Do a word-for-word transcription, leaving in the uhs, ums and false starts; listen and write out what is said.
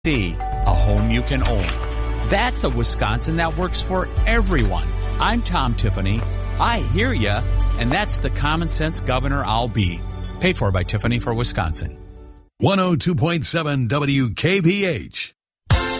See, a home you can own. That's a Wisconsin that works for everyone. I'm Tom Tiffany. I hear ya, and that's the common sense governor I'll be. Paid for by Tiffany for Wisconsin. one oh two point seven W K B H.